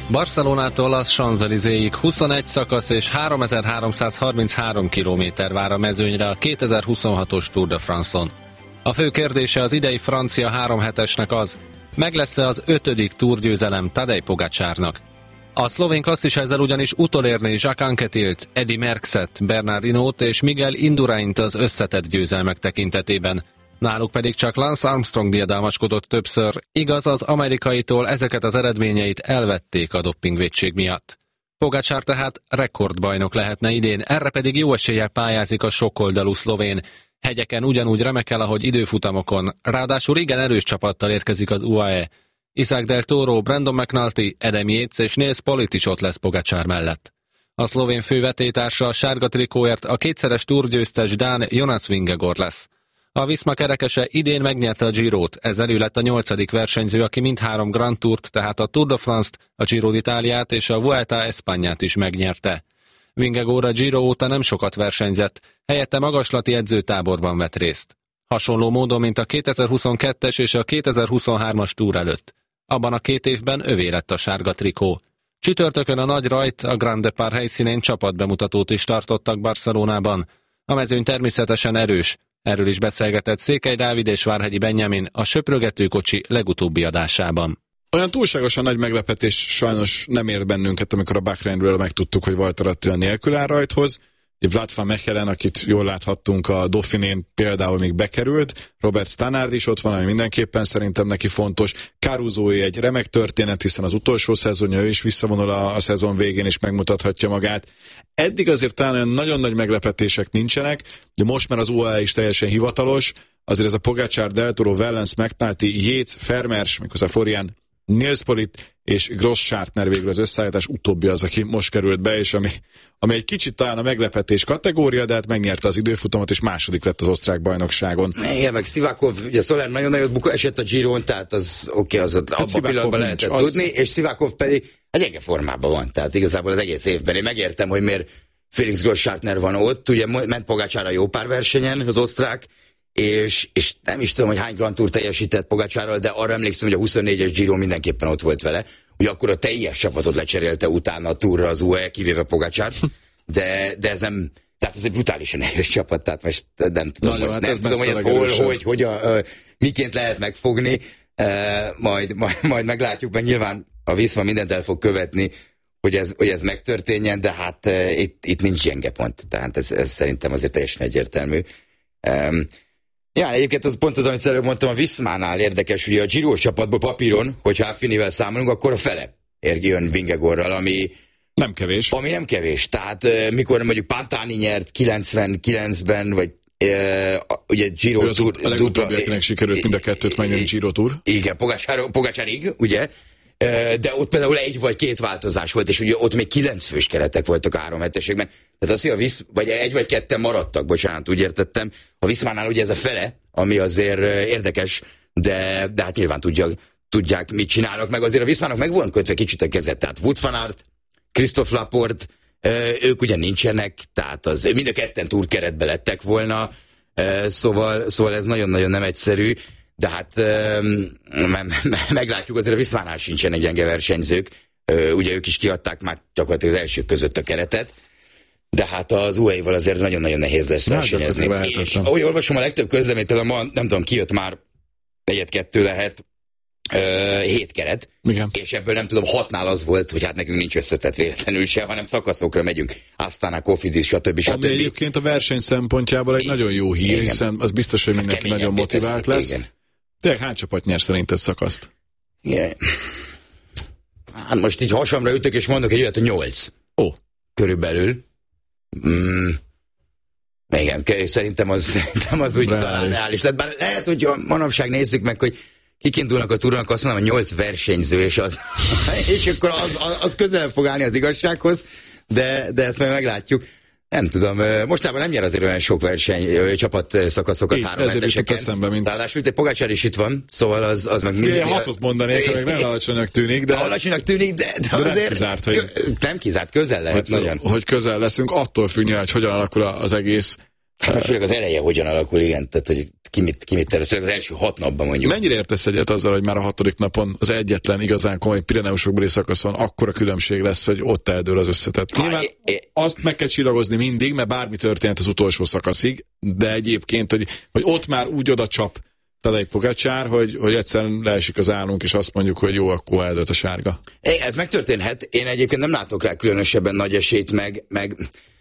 Barcelonától a Champs-Élysées-ig 21 szakasz és 3333 kilométer vár a mezőnyre a 2026-os Tour de France-on. A fő kérdése az idei francia 3 hetesnek az, meg lesz-e az 5. túrgyőzelem Tadej Pogačarnak. A szlovén klasszis ezzel ugyanis utolérni Jacques Anquetilt, Eddy Merckxet, Bernard Hinault és Miguel Induraint az összetett győzelmek tekintetében. Náluk pedig csak Lance Armstrong diadalmaskodott többször, igaz, az amerikaitól ezeket az eredményeit elvették a doppingvétség miatt. Pogačar tehát rekordbajnok lehetne idén, erre pedig jó eséllyel pályázik a sokoldalú szlovén. Hegyeken ugyanúgy remekel, ahogy időfutamokon, ráadásul igen erős csapattal érkezik az UAE. Isaac Del Toro, Brandon McNulty, Adam Yates és Nils Politt is ott lesz Pogačar mellett. A szlovén fővetétársa a sárga trikóért a kétszeres túrgyőztes dán Jonas Vingegaard lesz. A Visma kerekese idén megnyerte a Girót, ezzel ő lett a 8. versenyző, aki mindhárom Grand Tourt, tehát a Tour de France-t, a Giro d'Italiát és a Vuelta Españát is megnyerte. Vingegaard a Giro óta nem sokat versenyzett, helyette magaslati edzőtáborban vett részt. Hasonló módon, mint a 2022-es és a 2023-as Tour előtt. Abban a 2 évben övé lett a sárga trikó. Csütörtökön a nagy rajt a Grand Depart helyszínén csapatbemutatót is tartottak Barcelonában. A mezőny természetesen erős. Erről is beszélgetett Székely Dávid és Várhegyi Benjamin a söprögetőkocsi legutóbbi adásában. Olyan túlságosan nagy meglepetés sajnos nem ért bennünket, amikor a Bahreinről megtudtuk, hogy Walter Attila nélkül áll rajthoz. Wout van Mechelen, akit jól láthattunk a Dauphinén, például még bekerült. Robert Stannard is ott van, ami mindenképpen szerintem neki fontos. Carusoé egy remek történet, hiszen az utolsó szezonja, ő is visszavonul a szezon végén, és megmutathatja magát. Eddig azért talán olyan nagyon nagy meglepetések nincsenek, de most már az UAE is teljesen hivatalos. Azért ez a Pogačar, Del Toro, Wellens, McNulty, Yates, Vermeers, méghozzá Florian, Nils Politt és Gross-Schartner végül az összeállítás utóbbi az, aki most került be, és ami egy kicsit talán a meglepetés kategória, de hát megnyerte az időfutamot, és második lett az osztrák bajnokságon. Igen, meg Sivakov, ugye Soler nagyon nagyot esett a Giron, tehát az oké, az ott abban a pillanatban lehetett tudni, és Sivakov pedig egy gyenge formában van, tehát igazából az egész évben. Én megértem, hogy miért Felix Gross-Schartner van ott, ugye ment Pogačar jó pár versenyen, az osztrák, és nem is tudom, hogy hány Grand Tour teljesített Pogačarral, de arra emlékszem, hogy a 24-es Giro mindenképpen ott volt vele. Ugye akkor a teljes csapatot lecserélte utána a Tourra az UAE, kivéve Pogačart, de ez nem, tehát ez egy brutálisan erős csapat, tehát most nem tudom, nagyon, hogy ez hol, miként lehet megfogni, majd meglátjuk, mert nyilván a Visma mindent el fog követni, hogy ez megtörténjen, de hát itt nincs gyenge pont, tehát ez szerintem azért teljesen egyértelmű. Ja, egyébként az pont az, amit előbb mondtam, a Vismánál érdekes, hogy a Giro-s csapatból papíron, hogyha Affinivel számolunk, akkor a fele jön Vingegaardral, ami nem kevés. Ami nem kevés. Tehát mikor mondjuk Pantani nyert 99-ben, vagy ugye Giro Tour... A legutóbbi, akinek sikerült mind a kettőt menjen Giro Tour. Igen, Pogačarig, ugye? De ott például 1 vagy 2 változás volt, és ugye ott még 9 fős keretek voltak a 3 hetesekben. Tehát az, hogy vagy 1 vagy 2 maradtak, bocsánat, úgy értettem. A Viszmánál ugye ez a fele, ami azért érdekes, de hát nyilván tudják, mit csinálnak, meg azért a Viszmának meg van kötve kicsit a kezet. Tehát Wout van Aert, Christophe Laporte, ők ugye nincsenek, tehát az mind a ketten túrkeretbe lettek volna, szóval ez nagyon-nagyon nem egyszerű. De hát meglátjuk, azért a Viszmánál sincsenek gyenge versenyzők. Ugye ők is kiadták már gyakorlatilag az elsők között a keretet, de hát az UAE-val azért nagyon-nagyon nehéz lesz versenyezni. És ahogy olvasom, a legtöbb közleményt, ma nem tudom, kijött már 1-2 lehet, 7 keret, igen. És ebből nem tudom, 6-nál az volt, hogy hát nekünk nincs összetett véletlenül se, hanem szakaszokra megyünk. Aztán a Cofidis, stb. Ami egyébként a verseny szempontjából egy nagyon jó hír, igen. Hiszen az biztos, hogy mindenki nagyon motivált lesz. Igen. Tényleg hány csapat nyer szerinted szakaszt? Igen. Hát most így hasamra ütök, és mondok egy olyat, hogy 8. Körülbelül. Igen, szerintem az úgy talán reális lett. Bár lehet, hogy manapság nézzük meg, hogy kik indulnak a túronak, azt mondom, hogy 8 versenyző, és akkor az közel fog állni az igazsághoz, de ezt majd meglátjuk. Nem tudom, mostában nem nyer azért olyan sok csapat szakaszokat 3 heteseken. Ráadásul egy Pogačar is itt van, szóval az meg mindig... Én 6-ot mondanék, meg nem alacsonynak tűnik, de... Alacsonynak tűnik, de azért... Kizárt, hogy... Nem kizárt, közel lehet nagyon. Hogy közel leszünk, attól függ, hogy hogyan alakul az egész... Hát főleg az eleje hogyan alakul, igen. Tehát, hogy mit terveztek az első 6 napban mondjuk. Mennyire értesz egyet azzal, hogy már a 6. napon az egyetlen igazán komoly Pireneusokbeli szakaszon akkora különbség lesz, hogy ott eldől az összetett? Nyilván azt meg kell csillagozni mindig, mert bármi történt az utolsó szakaszig, de egyébként, hogy ott már úgy oda csap Tadej Pogačar, hogy egyszerűen leesik az állunk, és azt mondjuk, hogy jó, akkor eldőlt a sárga. Ez megtörténhet. Én egyébként nem látok rá különösebben nagy esélyt, meg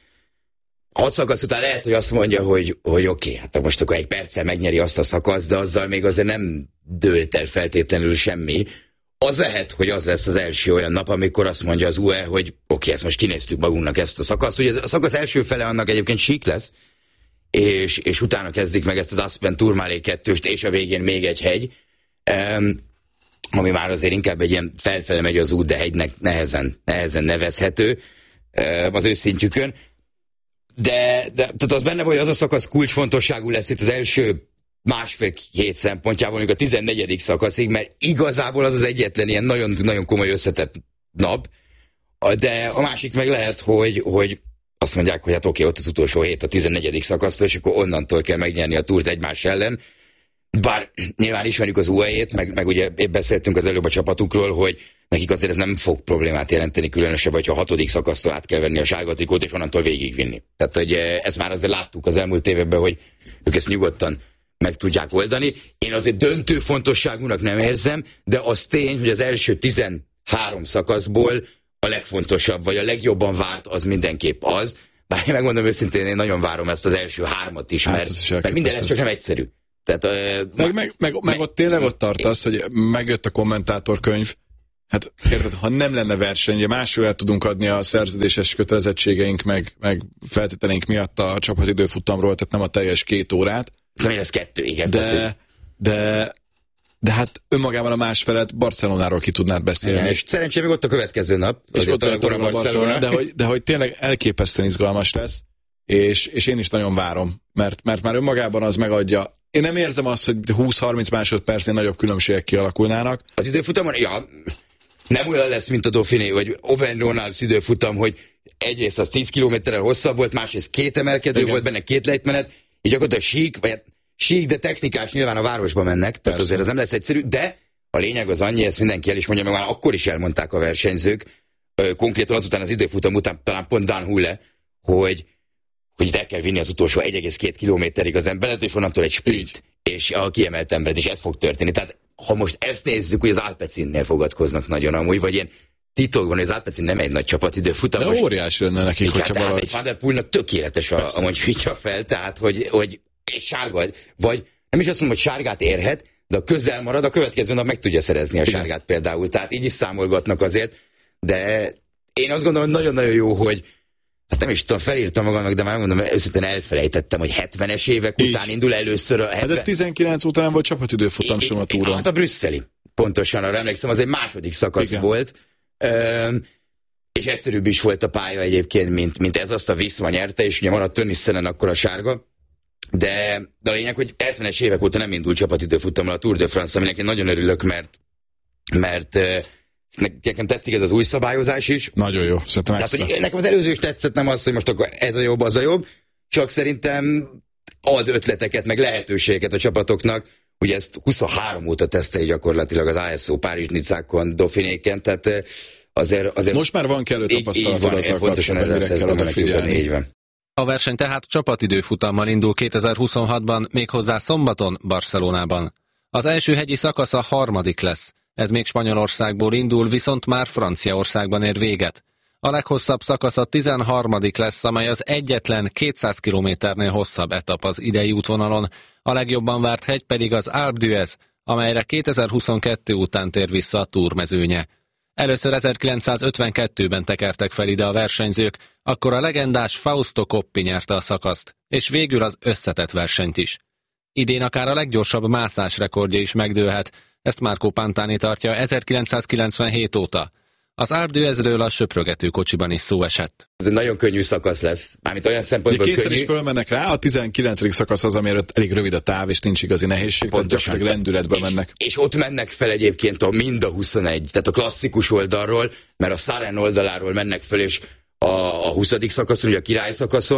6 szakasz után lehet, hogy azt mondja, hogy oké, hát most akkor egy perccel megnyeri azt a szakaszt, de azzal még azért nem dőlt el feltétlenül semmi. Az lehet, hogy az lesz az első olyan nap, amikor azt mondja az UE, hogy oké, ezt most kinéztük magunknak ezt a szakaszt. Ugye a szakasz első fele annak egyébként sík lesz, és utána kezdik meg ezt az Aspen Tourmalet 2-st, és a végén még egy hegy, ami már azért inkább egy ilyen felfele megy az út, de hegynek nehezen nevezhető az ő szintjükön. De tehát az benne vagy, az a szakasz kulcsfontosságú lesz itt az első másfél hét szempontjából, mondjuk a 14. szakaszig, mert igazából az egyetlen ilyen nagyon, nagyon komoly összetett nap, de a másik meg lehet, hogy azt mondják, hogy hát oké, ott az utolsó hét, a 14. szakasztól, és akkor onnantól kell megnyerni a túrt egymás ellen. Bár nyilván ismerjük az UAE-t, meg ugye épp beszéltünk az előbb a csapatukról, hogy nekik azért ez nem fog problémát jelenteni, különösebb, hogyha a 6. szakasztól át kell venni a sárga trikót, és onnantól végigvinni. Tehát, hogy ezt már azért láttuk az elmúlt években, hogy ők ezt nyugodtan meg tudják oldani. Én azért döntő fontosságúnak nem érzem, de az tény, hogy az első 13 szakaszból a legfontosabb, vagy a legjobban várt az mindenképp az. Bár én megmondom őszintén, én nagyon várom ezt az első 3 is, mert minden ez csak nem egyszerű. Tehát, meg ott tényleg ott tartasz, hogy megjött a kommentátorkönyv. Hát érted, ha nem lenne verseny, ugye másfél tudunk adni a szerződéses kötelezettségeink, meg feltételeink miatt a csapatidőfutamról, tehát nem a teljes 2 órát. Szóval ez 2, igen. De hát önmagában a másfelet Barcelonáról ki tudnád beszélni. Igen, és szerencsére még ott a következő nap. És ott a Barcelona. De hogy tényleg elképesztően izgalmas lesz, és én is nagyon várom, mert már önmagában az megadja. Én nem érzem azt, hogy 20-30 másodpercnél nagyobb különbségek kialakulnának. Az időfutamon, nem olyan lesz, mint a Dauphiné, vagy Auvergne-Rhône-Alpes időfutam, hogy egyrészt az 10 kilométerrel hosszabb volt, másrészt 2 emelkedő igen. volt benne, 2 lejtmenet, így gyakorlatilag sík, de technikás nyilván a városba mennek, tehát persze. Azért ez nem lesz egyszerű, de a lényeg az annyi, ezt mindenki el is mondja, meg már akkor is elmondták a versenyzők, konkrétan azután az időfutam után talán pont Dan Hulle, hogy itt el kell vinni az utolsó 1,2 kilométerig az emberet, és onnantól egy sprint, és a kiemelt embert, és ez fog történni. Tehát ha most ezt nézzük, hogy az Alpecinnél fogadkoznak nagyon amúgy, vagy ilyen titokban, hogy az Alpecin nem egy nagy csapatidőfutam. De óriási lenne nekik, hogyha valahogy. Egy Van der Poelnak tökéletes amúgy vitja fel, tehát hogy egy sárga, vagy nem is azt mondom, hogy sárgát érhet, de a közel marad, a következő nap meg tudja szerezni a sárgát például. Tehát így is számolgatnak azért, de én azt gondolom, hogy nagyon-nagyon jó, hogy hát nem is tudom, felírtam magamnak, de már mondom, őszintén elfelejtettem, hogy 70-es évek után indul először a 70... Hát 19 után volt csapatidőfutam sem a túron. Hát a brüsszeli. Pontosan arra emlékszem, az egy második szakasz igen. volt. És egyszerűbb is volt a pálya egyébként, mint ez, azt a Visma nyerte, és ugye maradt Tönnisszenen akkor a sárga. De a lényeg, hogy 70-es évek óta nem indult csapatidőfutammal a Tour de France, aminek én nagyon örülök, mert nekem tetszik ez az új szabályozás is. Nagyon jó, szerintem tehát, hogy nekem az előző is tetszett, nem az, hogy most akkor ez a jobb, az a jobb, csak szerintem ad ötleteket, meg lehetőségeket a csapatoknak. Ugye ezt 23 óta teszteli gyakorlatilag az ASO Párizs-Nicákon, Dauphinéken, tehát azért... Most már van kellő tapasztalatod azzal kapcsolatban, mire kell odafigyelni. Így van. A verseny tehát csapatidőfutammal indul 2026-ban, méghozzá szombaton Barcelonában. Az első hegyi szakasz a 3. lesz. Ez még Spanyolországból indul, viszont már Franciaországban ér véget. A leghosszabb szakasz a 13. lesz, amely az egyetlen 200 kilométernél hosszabb etap az idei útvonalon. A legjobban várt hegy pedig az Alpe d'Huez, amelyre 2022 után tér vissza a Tour mezőnye. Először 1952-ben tekertek fel ide a versenyzők, akkor a legendás Fausto Coppi nyerte a szakaszt, és végül az összetett versenyt is. Idén akár a leggyorsabb mászás rekordja is megdőlhet, ezt Marco Pantani tartja 1997 óta. Az Alpe d'Huezről a söprögető kocsiban is szó esett. Ez egy nagyon könnyű szakasz lesz, mármint olyan szempontból könnyű. Kétszer is fölmennek rá, a 19. szakasz az, ami előtt elég rövid a táv, és nincs igazi nehézség, tehát gyakorlatilag lendületben mennek. És ott mennek fel egyébként mind a 21, tehát a klasszikus oldalról, mert a Saren oldaláról mennek fel, és a 20. szakaszon, ugye a király szakaszon,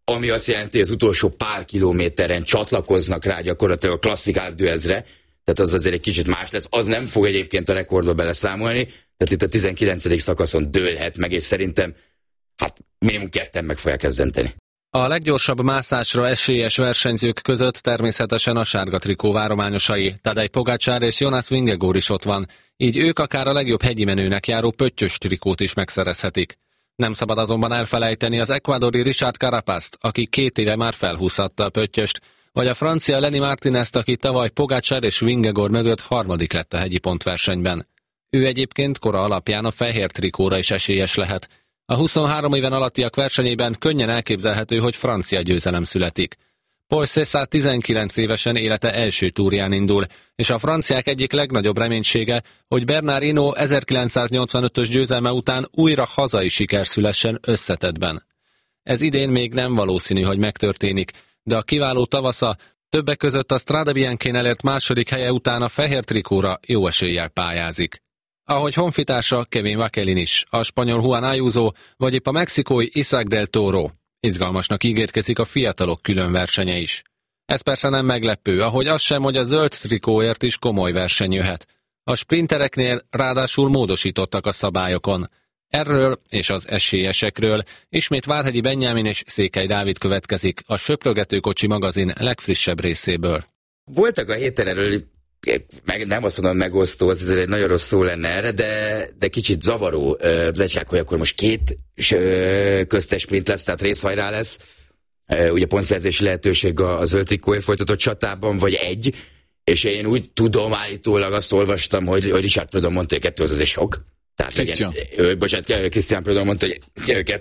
ami azt jelenti, hogy az utolsó pár kilométeren csatlakoznak rá gyakorlatilag a klasszik Alpe d'Huezre, tehát az azért egy kicsit más lesz. Az nem fog egyébként a rekordba beleszámolni, tehát itt a 19. szakaszon dőlhet meg, és szerintem minimum 2 meg fogják ezt dönteni. A leggyorsabb mászásra esélyes versenyzők között természetesen a sárga trikó várományosai, Tadej Pogačar és Jonas Vingegaard is ott van, így ők akár a legjobb hegyi menőnek járó pöttyös trikót is megszerezhetik. Nem szabad azonban elfelejteni az ecuadori Richard Carapazt, aki 2 éve már felhúzhatta a pöttyöst, vagy a francia Lenny Martinezt, aki tavaly Pogačar és Vingegaard mögött 3. lett a hegyi pontversenyben. Ő egyébként kora alapján a fehér trikóra is esélyes lehet. A 23 éven alattiak versenyében könnyen elképzelhető, hogy francia győzelem születik. Paul César 19 évesen élete első túrján indul, és a franciák egyik legnagyobb reménysége, hogy Bernard Hinault 1985-ös győzelme után újra hazai siker szülessen összetettben. Ez idén még nem valószínű, hogy megtörténik, de a kiváló tavasza többek között a Strade Bianchén elért második helye után a fehér trikóra jó eséllyel pályázik. Ahogy honfitársa Kevin Wakelin is, a spanyol Juan Ayuso, vagy épp a mexikói Isaac del Toro. Izgalmasnak ígérkezik a fiatalok külön versenye is. Ez persze nem meglepő, ahogy az sem, hogy a zöld trikóért is komoly verseny jöhet. A sprintereknél ráadásul módosítottak a szabályokon. Erről és az esélyesekről ismét Várhegyi Benyámin és Székely Dávid következik a Söprögetőkocsi magazin legfrissebb részéből. Voltak a héten erről, nem azt mondom megosztó, ez egy nagyon rossz szó lenne erre, de kicsit zavaró pletykák, hogy akkor most 2 köztes sprint lesz, tehát részhajrá lesz, ugye pontszerzési lehetőség a zöld trikóért folytatott csatában, vagy 1, és én úgy tudom, állítólag azt olvastam, hogy Richard Prudhomme mondta, hogy 2 az azért sok. Tehát Christian Prudhomme mondta, hogy 2